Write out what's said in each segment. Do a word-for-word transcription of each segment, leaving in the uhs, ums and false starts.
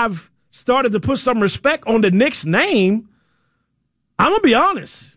I've started to put some respect on the Knicks name, I'm going to be honest.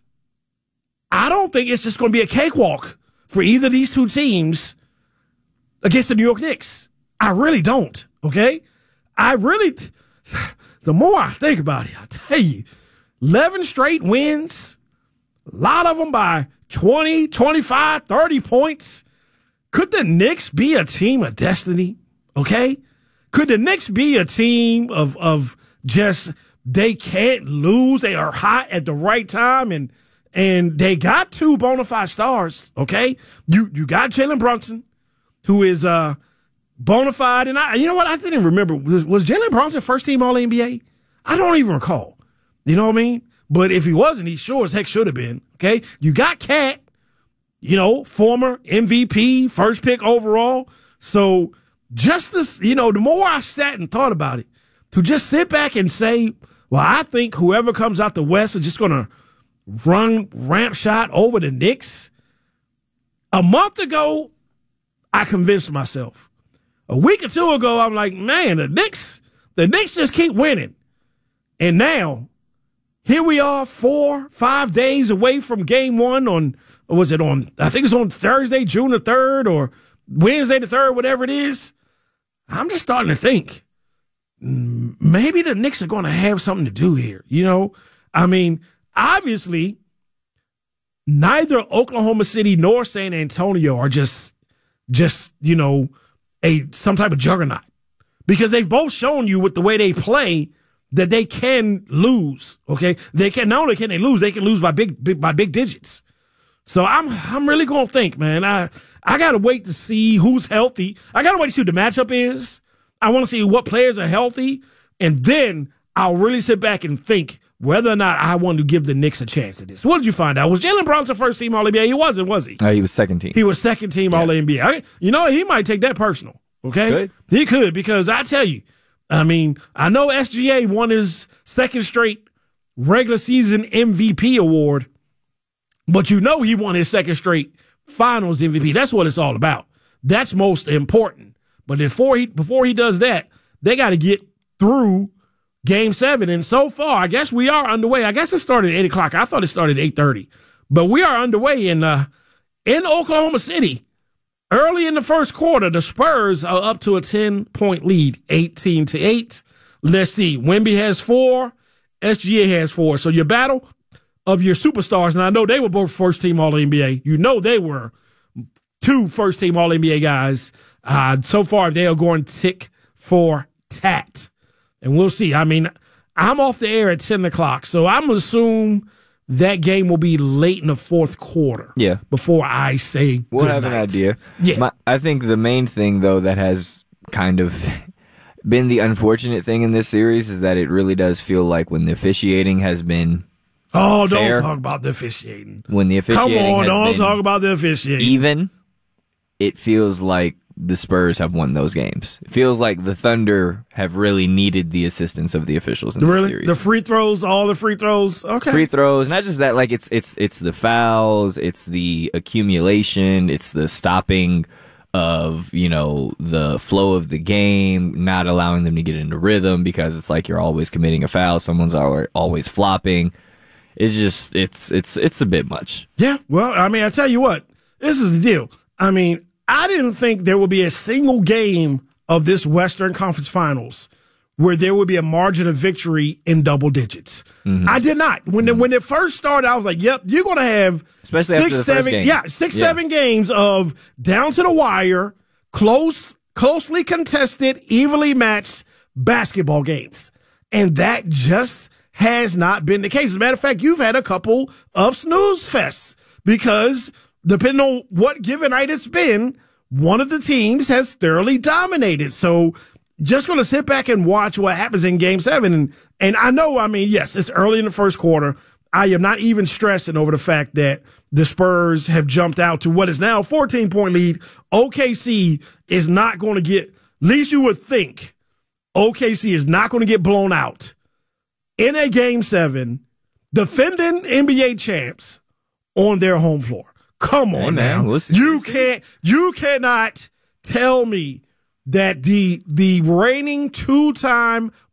I don't think it's just going to be a cakewalk for either of these two teams against the New York Knicks. I really don't, okay? I really, the more I think about it, I tell you, eleven straight wins, a lot of them by twenty, twenty-five, thirty points. Could the Knicks be a team of destiny, okay? Could the Knicks be a team of, of just, they can't lose, they are hot at the right time, and and they got two bona fide stars, okay? You you got Jalen Brunson, who is uh, bona fide, and I, you know what, I didn't remember, was, was Jalen Brunson first team All N B A? I don't even recall, you know what I mean? But if he wasn't, he sure as heck should have been, okay? You got Cat, you know, former M V P, first pick overall, so just this, you know, the more I sat and thought about it, to just sit back and say, well, I think whoever comes out the West is just going to run ramp shot over the Knicks. A month ago, I convinced myself. A week or two ago, I'm like, man, the Knicks, the Knicks just keep winning. And now, here we are, four, five days away from game one on, or was it on, I think it's on Thursday, June the third, or Wednesday the third, whatever it is. I'm just starting to think, maybe the Knicks are going to have something to do here. You know, I mean, obviously, neither Oklahoma City nor San Antonio are just, just, you know, a, some type of juggernaut, because they've both shown you with the way they play that they can lose. Okay. They can, not only can they lose, they can lose by big, big by big digits. So I'm, I'm really going to think, man, I, I got to wait to see who's healthy. I got to wait to see who the matchup is. I want to see what players are healthy, and then I'll really sit back and think whether or not I want to give the Knicks a chance at this. What did you find out? Was Jalen Brunson first team All N B A? He wasn't, was he? Uh, he was second team. He was second team yeah. All N B A. I, you know, he might take that personal, okay? Good. He could, because I tell you, I mean, I know S G A won his second straight regular season M V P award, but you know he won his second straight finals M V P. That's what it's all about. That's most important. But before he before he does that, they got to get through Game Seven. And so far, I guess we are underway. I guess it started at eight o'clock. I thought it started at eight thirty, but we are underway in uh, in Oklahoma City. Early in the first quarter, the Spurs are up to a ten point lead, eighteen to eight. Let's see. Wemby has four. S G A has four. So your battle of your superstars, and I know they were both first team All N B A. You know they were two first team All N B A guys. Uh, so far, they are going tick for tat. And we'll see. I mean, I'm off the air at ten o'clock, so I'm going to assume that game will be late in the fourth quarter. Yeah. Before I say good We'll have night. an idea. Yeah. My, I think the main thing, though, that has kind of been the unfortunate thing in this series is that it really does feel like when the officiating has been Oh, don't fair, talk about the officiating. When the officiating Come on, has don't been talk about the officiating. even, it feels like the Spurs have won those games. It feels like the Thunder have really needed the assistance of the officials in really? the series. The free throws, all the free throws. Okay. Free throws, not just that, like it's it's it's the fouls, it's the accumulation, it's the stopping of, you know, the flow of the game, not allowing them to get into rhythm because it's like you're always committing a foul, someone's always flopping. It's just it's it's it's a bit much. Yeah. Well, I mean, I tell you what, this is the deal. I mean, I didn't think there would be a single game of this Western Conference Finals where there would be a margin of victory in double digits. Mm-hmm. I did not. When mm-hmm. it, when it first started, I was like, yep, you're going to have Especially six, after the seven, first game. yeah, six, yeah. seven games of down to the wire, close, closely contested, evenly matched basketball games. And that just has not been the case. As a matter of fact, you've had a couple of snooze fests because depending on what given night it's been, one of the teams has thoroughly dominated. So just going to sit back and watch what happens in game seven. And, and I know, I mean, yes, it's early in the first quarter. I am not even stressing over the fact that the Spurs have jumped out to what is now a fourteen point lead. O K C is not going to get, at least you would think, O K C is not going to get blown out in a game seven, defending N B A champs on their home floor. Come on, hey, man. now. We'll see, you we'll see. can't, you cannot tell me that the, the reigning two-time